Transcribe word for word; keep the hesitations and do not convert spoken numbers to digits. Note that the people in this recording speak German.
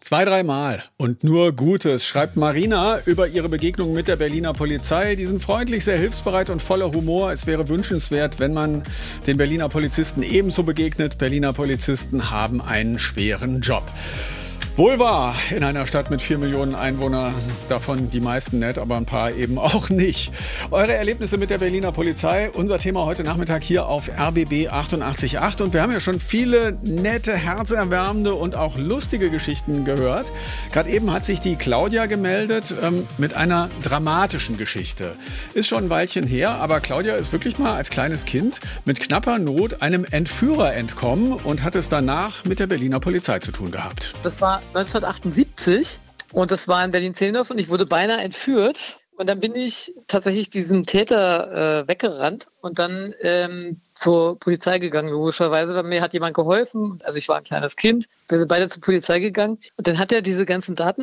Zwei, dreimal und nur Gutes, schreibt Marina über ihre Begegnung mit der Berliner Polizei. Die sind freundlich, sehr hilfsbereit und voller Humor. Es wäre wünschenswert, wenn man den Berliner Polizisten ebenso begegnet. Berliner Polizisten haben einen schweren Job. Wohl wahr, in einer Stadt mit vier Millionen Einwohnern, davon die meisten nett, aber ein paar eben auch nicht. Eure Erlebnisse mit der Berliner Polizei, unser Thema heute Nachmittag hier auf R B B achtundachtzig Komma acht. Und wir haben ja schon viele nette, herzerwärmende und auch lustige Geschichten gehört. Gerade eben hat sich die Claudia gemeldet ähm, mit einer dramatischen Geschichte. Ist schon ein Weilchen her, aber Claudia ist wirklich mal als kleines Kind mit knapper Not einem Entführer entkommen und hat es danach mit der Berliner Polizei zu tun gehabt. Das war neunzehnhundertachtundsiebzig und das war in Berlin-Zehlendorf und ich wurde beinahe entführt. Und dann bin ich tatsächlich diesem Täter äh, weggerannt und dann ähm, zur Polizei gegangen, logischerweise, weil mir hat jemand geholfen. Also ich war ein kleines Kind, wir sind beide zur Polizei gegangen. Und dann hat er diese ganzen Daten